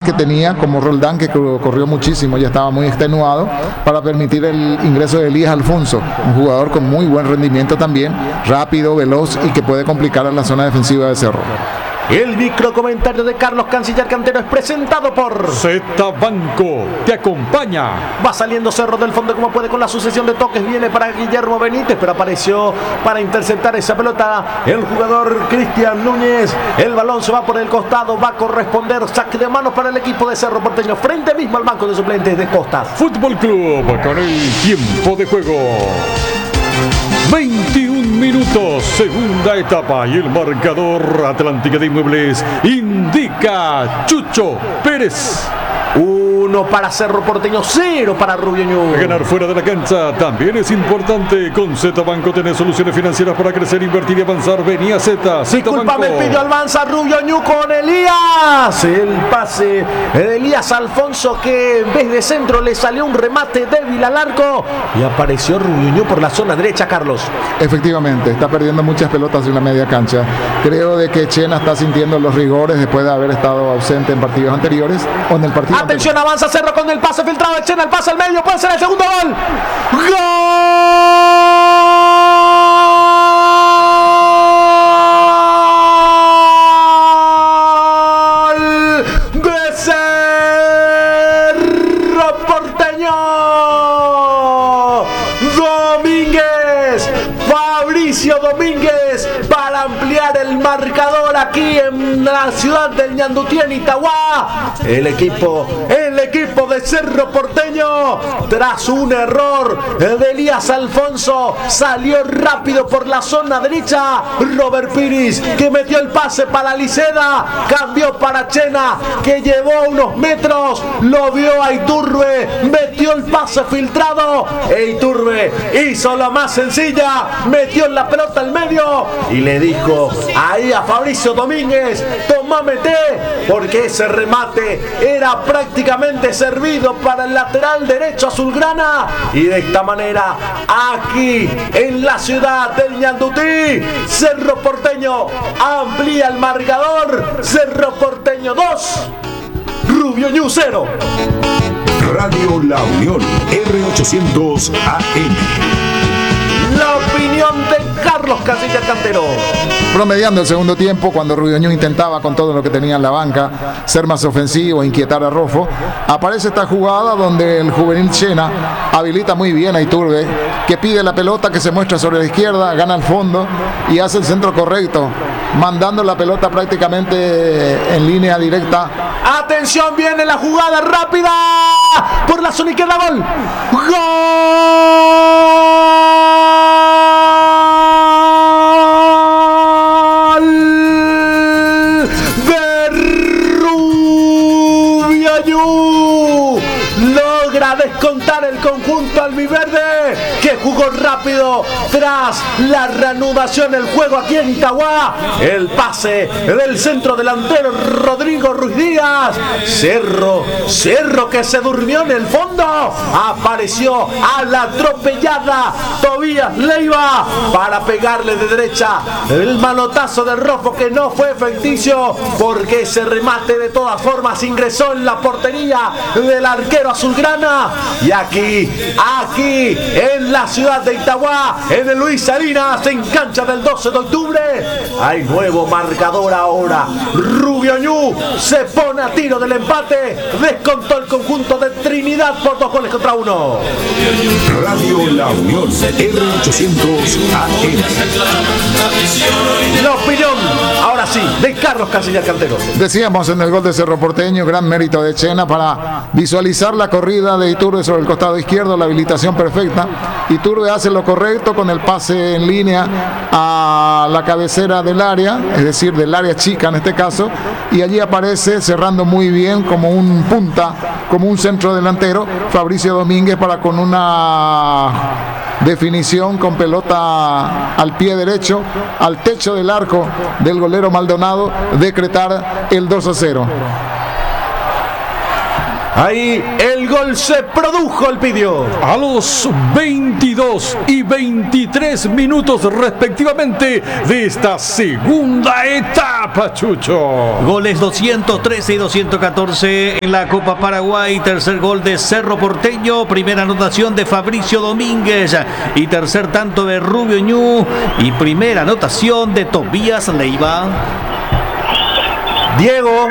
que tenía, como Roldán, que corrió muchísimo, ya estaba muy extenuado, para permitir el ingreso de Elías Alfonso, un jugador con muy buen rendimiento también, rápido, veloz y que puede complicar a la zona defensiva de Cerro. El microcomentario de Carlos Canciller Cantero es presentado por Z Banco. Te acompaña. Va saliendo Cerro del fondo como puede con la sucesión de toques. Viene para Guillermo Benítez, pero apareció para interceptar esa pelota el jugador Cristian Núñez. El balón se va por el costado. Va a corresponder saque de manos para el equipo de Cerro Porteño. Frente mismo al banco de suplentes de Costas. Fútbol Club con el tiempo de juego. 21 minutos, segunda etapa, y el marcador Atlántica de Inmuebles indica Chucho Pérez. 1 para Cerro Porteño, 0 para Rubio Ñu. Ganar fuera de la cancha también es importante. Con Z Banco tenés soluciones financieras para crecer, invertir y avanzar. Venía Z Disculpa, Banco. me pidió avanza Rubio Ñu con Elías. El pase de Elías Alfonso, que en vez de centro le salió un remate débil al arco. Y apareció Rubio Ñu por la zona derecha, Carlos. Efectivamente, está perdiendo muchas pelotas en la media cancha. Creo de que Chena está sintiendo los rigores después de haber estado ausente en partidos anteriores o en el partido Atención, anterior. avanza Cerro con el pase filtrado de Chena, el pase al medio, puede ser el segundo gol. ¡Gol de Cerro Porteño! Domínguez, Fabricio Domínguez, para ampliar el marcador aquí en la ciudad del Ñandutí, en Itagua. El equipo de Cerro Porteño, tras un error de Elías Alfonso, salió rápido por la zona derecha. Robert Piris, que metió el pase para Liceda, cambió para Chena, que llevó unos metros, lo vio a Iturbe, metió el pase filtrado, e Iturbe hizo la más sencilla, metió la pelota al medio y le dijo ahí a Fabricio Domínguez: toma, mete, porque ese remate era prácticamente servido para el lateral derecho azulgrana. Y de esta manera, aquí en la ciudad del Ñandutí, Cerro Porteño amplía el marcador. Cerro Porteño 2, Rubio Ñu 0. Radio La Unión, R800 AM. La opinión de Carlos Canciller Cantero. Promediando el segundo tiempo, cuando Rubio Ñu intentaba con todo lo que tenía en la banca ser más ofensivo, inquietar a Rofo, aparece esta jugada donde el juvenil Chena habilita muy bien a Iturbe, que pide la pelota, que se muestra sobre la izquierda, gana al fondo y hace el centro correcto, mandando la pelota prácticamente en línea directa. Atención, viene la jugada rápida por la zona izquierda. Gol. Gol de Rubio Ñu. Logra descontar el conjunto albiverde, que jugó rápido tras la reanudación del juego aquí en Itagua. El pase del centro delantero Rodrigo Ruiz Díaz. Cerro que se durmió en el fondo. Apareció a la atropellada Tobías Leiva para pegarle de derecha. El manotazo de Rofo, que no fue ficticio, porque ese remate de todas formas ingresó en la portería del arquero azulgrana. Y aquí en la ciudad de Itagua, en el Luis Salinas, en cancha del 12 de octubre, hay nuevo marcador ahora. Rubio Ñu se pone a tiro del empate. Descontó el conjunto de Trinidad por 2-1. Radio La Unión, R800 AM. La opinión, ahora sí, de Carlos Canciller Cantero. Decíamos en el gol de Cerro Porteño, gran mérito de Chena para visualizar la corrida de Iturbe sobre el costado izquierdo, la habilitación perfecta. Iturbe hace lo correcto con el pase en línea a la cabecera del área, es decir, del área chica en este caso, y allí aparece cerrando muy bien como un punta, como un centro delantero, Fabricio Domínguez, para con una definición con pelota al pie derecho, al techo del arco del golero Maldonado, decretar el 2-0. Ahí el gol se produjo, el pidió. A los 22 y 23 minutos respectivamente de esta segunda etapa, Chucho. Goles 213 y 214 en la Copa Paraguay. Tercer gol de Cerro Porteño. Primera anotación de Fabricio Domínguez. Y tercer tanto de Rubio Ñu. Y primera anotación de Tobías Leiva. Diego.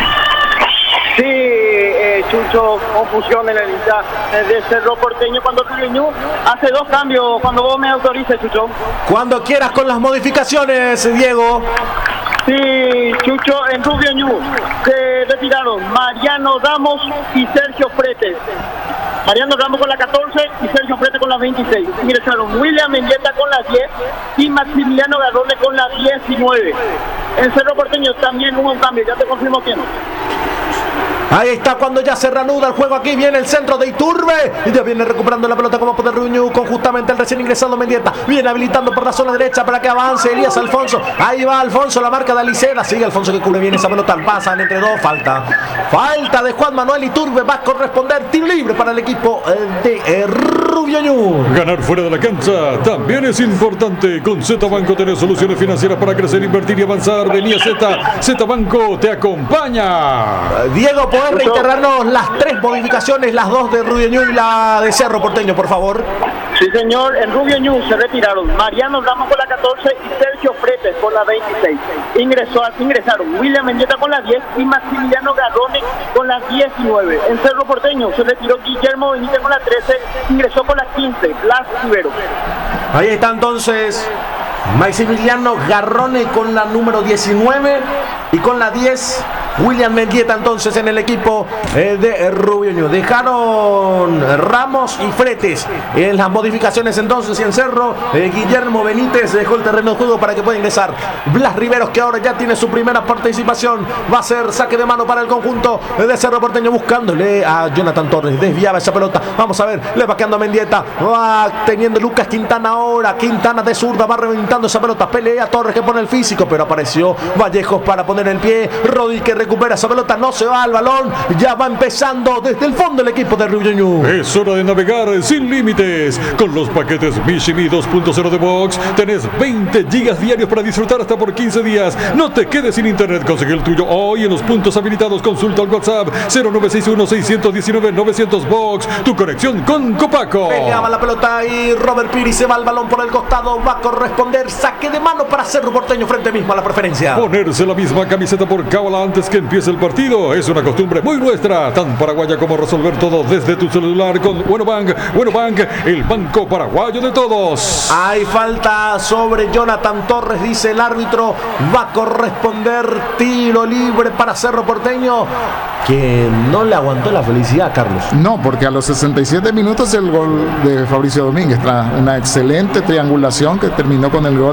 Sí, Chucho, confusión en el hincha de Cerro Porteño cuando Rubio Ñu hace dos cambios, cuando vos me autorices, Chucho. Cuando quieras con las modificaciones, Diego. Sí, Chucho, en Rubio Ñu se retiraron Mariano Ramos y Sergio Fretes. Mariano Ramos con la 14 y Sergio Fretes con la 26. Ingresaron William Mendieta con la 10 y Maximiliano Garrone con la 19. En Cerro Porteño también hubo un cambio, ya te confirmo quién. Ahí está cuando ya se reanuda el juego. Aquí viene el centro de Iturbe. Y ya viene recuperando la pelota como poder Rubio con justamente el recién ingresado Mendieta. Viene habilitando por la zona derecha para que avance Elías Alfonso. Ahí va Alfonso, la marca de Alicera. Sigue Alfonso que cubre bien esa pelota. Pasan entre dos. Falta de Juan Manuel Iturbe. Va a corresponder tiro libre para el equipo de Rubio Ñu. Ganar fuera de la cancha también es importante. Con Z Banco tenés soluciones financieras para crecer, invertir y avanzar. Venía Z Banco te acompaña. Diego, ¿podés reiterarnos las tres modificaciones, las dos de Rubio Ñu y la de Cerro Porteño, por favor? Sí, señor, en Rubio Ñu se retiraron Mariano Ramos con la 14 y Sergio Fretes con la 26. Ingresaron William Mendieta con la 10 y Maximiliano Garrone con la 19. En Cerro Porteño se retiró Guillermo Benítez con la 13, ingresó con la 15, Blas Rivero. Ahí está entonces Maximiliano Garrone con la número 19 y con la 10 William Mendieta entonces en el equipo de Rubio Ñu. Dejaron Ramos y Fretes en las modificaciones entonces, y en Cerro Guillermo Benítez dejó el terreno de juego para que pueda ingresar Blas Riveros, que ahora ya tiene su primera participación. Va a ser saque de mano para el conjunto de Cerro Porteño, buscándole a Jonathan Torres. Desviaba esa pelota, vamos a ver, le va quedando a Mendieta, va teniendo Lucas Quintana ahora. Quintana de zurda va reventando esa pelota, pelea Torres que pone el físico, pero apareció Vallejos para poner el pie. Rodi que recupera esa pelota, no se va al balón, ya va empezando desde el fondo el equipo de Rubio Ñu. Es hora de navegar sin límites. Con los paquetes Mishimi 2.0 de Box tenés 20 gigas diarios para disfrutar hasta por 15 días. No te quedes sin internet, consigue el tuyo hoy en los puntos habilitados. Consulta al WhatsApp 0961-619-900 Box, tu conexión con Copaco. Peleaba la pelota y Robert Piri se va al balón por el costado, va a corresponder saque de mano para Cerro Porteño frente mismo a la preferencia. Ponerse la misma camiseta por cábala antes que empiece el partido es una costumbre muy nuestra, tan paraguaya como resolver todo desde tu celular con Buenobank. Buenobank, el banco paraguayo de todos. Hay falta sobre Jonathan Torres, dice el árbitro. Va a corresponder tiro libre para Cerro Porteño, que no le aguantó la felicidad, Carlos. No, porque a los 67 minutos el gol de Fabricio Domínguez, una excelente triangulación que terminó con el gol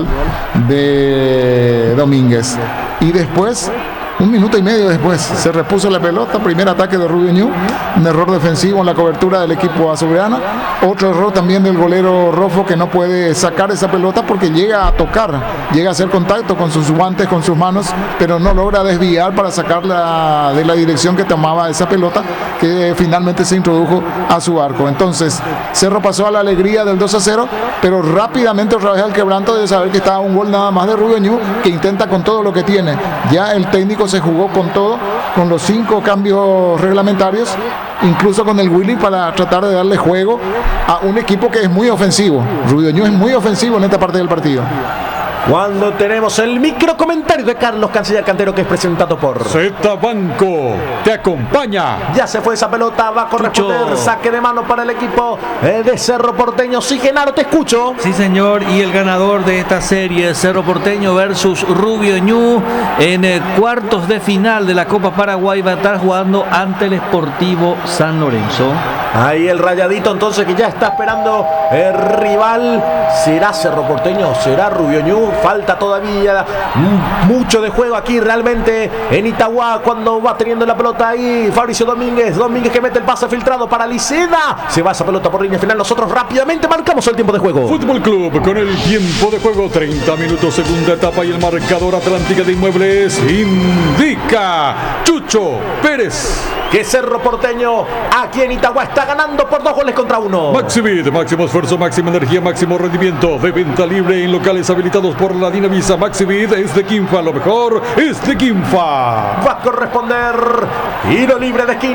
de Domínguez. Y después, un minuto y medio después, se repuso la pelota. Primer ataque de Rubio Ñu, un error defensivo en la cobertura del equipo azulgrana. Otro error también del golero Rofo, que no puede sacar esa pelota porque llega a tocar, llega a hacer contacto con sus guantes, con sus manos, pero no logra desviar para sacarla de la dirección que tomaba esa pelota, que finalmente se introdujo a su arco. Entonces Cerro pasó a la alegría del 2-0, pero rápidamente otra vez al quebranto de saber que estaba un gol nada más de Rubio Ñu, que intenta con todo lo que tiene. Ya el técnico se jugó con todo, con los 5 cambios reglamentarios, incluso con el Willy, para tratar de darle juego a un equipo que es muy ofensivo. Rubio Ñu es muy ofensivo en esta parte del partido. Cuando tenemos el micro comentario de Carlos Canciller Cantero, que es presentado por Z Banco te acompaña. Ya se fue esa pelota, va a corresponder saque de mano para el equipo de Cerro Porteño. Sí, Genaro, te escucho. Sí, señor, y el ganador de esta serie, Cerro Porteño versus Rubio Ñu, en cuartos de final de la Copa Paraguay, va a estar jugando ante el Sportivo San Lorenzo. Ahí el rayadito entonces, que ya está esperando el rival. ¿Será Cerro Porteño? ¿Será Rubio Ñu? Falta todavía mucho de juego aquí realmente en Itagua, cuando va teniendo la pelota ahí Fabricio Domínguez que mete el pase filtrado para Liceda. Se va esa pelota por línea final. Nosotros rápidamente marcamos el tiempo de juego. Fútbol Club con el tiempo de juego, 30 minutos, segunda etapa, y el marcador Atlántica de Inmuebles indica Chucho Pérez. que Cerro Porteño aquí en Itagua está ganando por 2-1. Maxibit, máximo esfuerzo, máxima energía, máximo rendimiento. De venta libre en locales habilitados por la Dinavisa. Maxibit es de Quinfa, lo mejor es de Quinfa. Va a corresponder tiro libre de esquina.